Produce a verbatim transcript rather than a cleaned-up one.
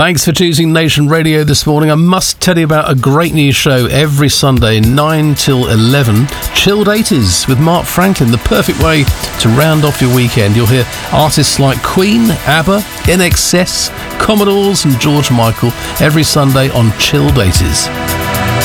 Thanks for choosing Nation Radio this morning. I must tell you about a great new show every Sunday, nine till eleven. Chilled eighties with Mark Franklin, the perfect way to round off your weekend. You'll hear artists like Queen, ABBA, I N X S, Commodores and George Michael every Sunday on Chilled eighties.